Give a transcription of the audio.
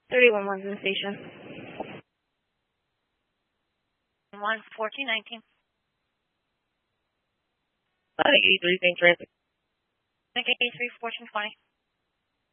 31 to the station. 1419. 83, same traffic. Make 83, 1420.